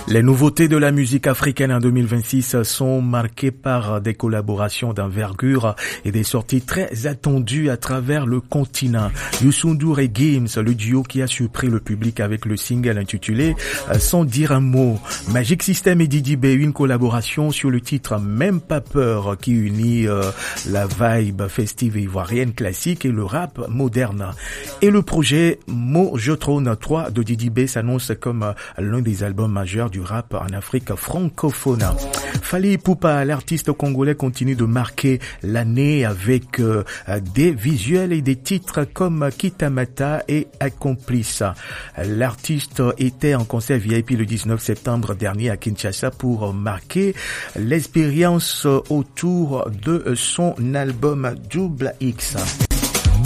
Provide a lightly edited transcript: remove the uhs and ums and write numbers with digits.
Les nouveautés de la musique africaine en 2026 sont marquées par des collaborations d'envergure et des sorties très attendues à travers le continent. Youssou N'Dour et Gims, le duo qui a surpris le public avec le single intitulé Sans dire un mot. Magic System et Didi B, une collaboration sur le titre Même pas peur qui unit la vibe festive ivoirienne classique et le rap moderne. Et le projet Mo Je Trône 3 de Didi B s'annonce comme l'un des albums majeurs du rap en Afrique francophone. Fally Ipupa, l'artiste congolais, continue de marquer l'année avec des visuels et des titres comme Kitamata et Accomplice. L'artiste était en concert VIP le 19 septembre dernier à Kinshasa pour marquer l'expérience autour de son album Double X.